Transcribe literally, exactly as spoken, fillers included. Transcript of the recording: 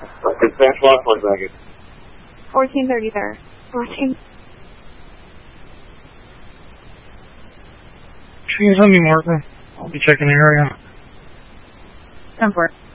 It's thanks a lot for a second. fourteen thirty there. fourteen. Can you send me Martin? I'll be checking the area. ten four.